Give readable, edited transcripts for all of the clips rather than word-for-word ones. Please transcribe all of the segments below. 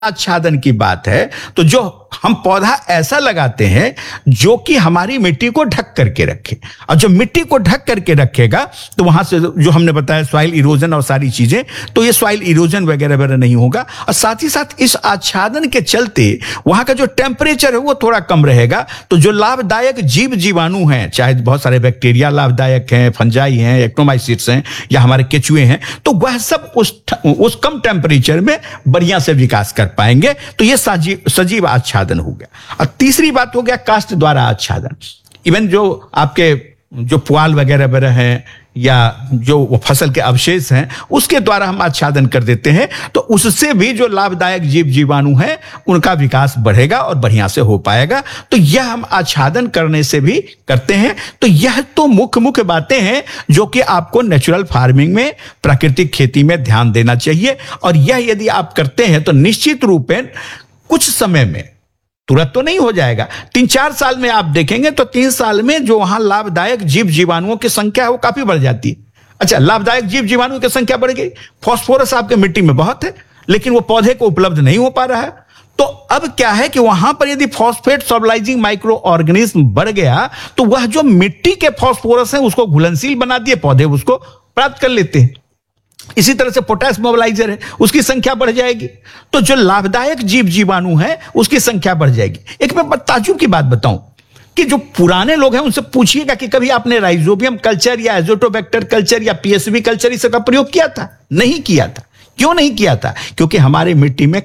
आच्छादन की बात है तो जो हम पौधा ऐसा लगाते हैं जो कि हमारी मिट्टी को ढक करके रखे, और जब मिट्टी को ढक करके रखेगा तो वहां से जो हमने बताया सॉइल इरोजन और सारी चीजें, तो ये सॉइल इरोजन वगैरह वगैरह नहीं होगा। और साथ ही साथ इस आच्छादन के चलते वहां का जो टेम्परेचर है वो थोड़ा कम रहेगा। तो जो लाभदायक जीव जीवाणु हैं, चाहे बहुत सारे बैक्टीरिया लाभदायक हैं, फंजाई हैं, एक्टोमाइसिट्स हैं या हमारे केचुए हैं, तो वह सब उस कम टेम्परेचर में बढ़िया से विकास कर पाएंगे। तो ये सजीव आच्छादन हो गया। और तीसरी बात हो गया काष्ठ द्वारा आच्छादन। इवन जो आपके जो पुआल वगैरह वगैरह हैं या जो फसल के अवशेष हैं उसके द्वारा हम आच्छादन कर देते हैं, तो उससे भी जो लाभदायक जीव जीवाणु हैं उनका विकास बढ़ेगा और बढ़िया से हो पाएगा। तो यह हम आच्छादन करने से भी करते हैं। तो यह तो मुख्य बातें हैं जो कि आपको नेचुरल फार्मिंग में, प्राकृतिक खेती में ध्यान देना चाहिए। और यह यदि आप करते हैं तो निश्चित रूप में कुछ समय में, तुरंत तो नहीं हो जाएगा, 3-4 साल में आप देखेंगे तो 3 साल में जो वहां लाभदायक जीव जीवाणुओं की संख्या है वो काफी बढ़ जाती है। अच्छा, लाभदायक जीव जीवाणुओं की संख्या बढ़ गई, फास्फोरस आपके मिट्टी में बहुत है लेकिन वो पौधे को उपलब्ध नहीं हो पा रहा है। तो अब क्या है कि वहां पर यदि फॉस्फेट सॉल्युलाइजिंग माइक्रो ऑर्गेनिज्म बढ़ गया तो वह जो मिट्टी के फास्फोरस है उसको घुलनशील बना दिए, पौधे उसको प्राप्त कर लेते हैं। इसी तरह से पोटास मोबिलाइजर है, उसकी संख्या बढ़ जाएगी। तो जो लाभदायक जीव जीवाणु है उसकी संख्या बढ़ जाएगी। एक मैं ताज्जुब की बात बताऊं कि जो पुराने लोग हैं उनसे पूछिएगा कि कभी आपने राइजोबियम कल्चर या एजोटोबैक्टर कल्चर या पीएसबी कल्चर इसका प्रयोग किया था? नहीं किया था। क्यों नहीं किया था? क्योंकि हमारी मिट्टी में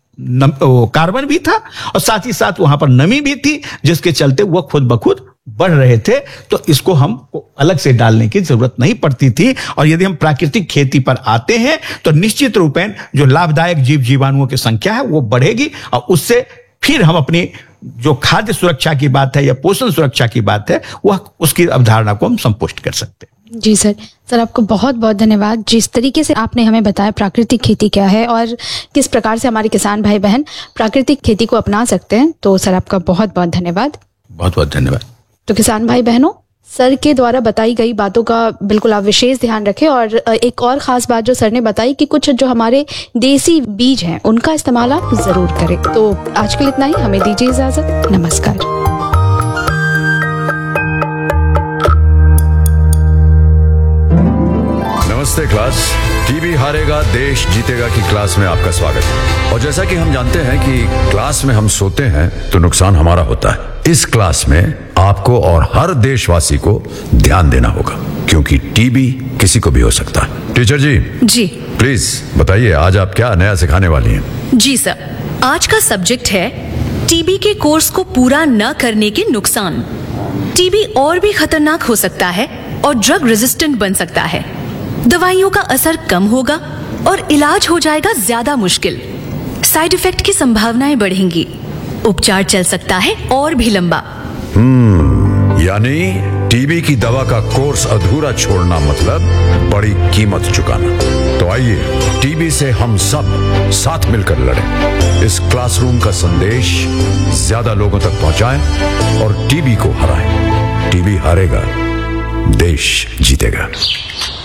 कार्बन भी था और साथ ही साथ वहां पर नमी भी थी, जिसके चलते वह खुद ब खुद बढ़ रहे थे। तो इसको हमको अलग से डालने की जरूरत नहीं पड़ती थी। और यदि हम प्राकृतिक खेती पर आते हैं तो निश्चित रूपेण जो लाभदायक जीव जीवाणुओं की संख्या है वो बढ़ेगी और उससे फिर हम अपनी जो खाद्य सुरक्षा की बात है या पोषण सुरक्षा की बात है वह उसकी अवधारणा को हम संपुष्ट कर सकते हैं। जी सर आपको बहुत बहुत धन्यवाद। जिस तरीके से आपने हमें बताया प्राकृतिक खेती क्या है और किस प्रकार से हमारे किसान भाई बहन प्राकृतिक खेती को अपना सकते हैं, तो सर आपका बहुत बहुत धन्यवाद। बहुत बहुत धन्यवाद। तो किसान भाई बहनों, सर के द्वारा बताई गई बातों का बिल्कुल आप विशेष ध्यान रखें। और एक और खास बात जो सर ने बताई कि कुछ जो हमारे देसी बीज हैं उनका इस्तेमाल आप जरूर करें। तो आज के लिए इतना ही, हमें दीजिए इजाजत। नमस्कार। नमस्ते क्लास। टीबी हारेगा देश जीतेगा की क्लास में आपका स्वागत है। और जैसा कि हम जानते हैं कि क्लास में हम सोते हैं तो नुकसान हमारा होता है। इस क्लास में आपको और हर देशवासी को ध्यान देना होगा क्योंकि टीबी किसी को भी हो सकता है। टीचर जी प्लीज बताइए आज आप क्या नया सिखाने वाली हैं? जी सर, आज का सब्जेक्ट है टीबी के कोर्स को पूरा न करने के नुकसान। टीबी और भी खतरनाक हो सकता है और ड्रग रेजिस्टेंट बन सकता है। दवाइयों का असर कम होगा और इलाज हो जाएगा ज्यादा मुश्किल। साइड इफेक्ट की संभावनाएं बढ़ेंगी। उपचार चल सकता है और भी लंबा। यानी टीबी की दवा का कोर्स अधूरा छोड़ना मतलब बड़ी कीमत चुकाना। तो आइए टीबी से हम सब साथ मिलकर लड़ें। इस क्लासरूम का संदेश ज्यादा लोगों तक पहुंचाएं और टीबी को हराएं। टीबी हारेगा, देश जीतेगा।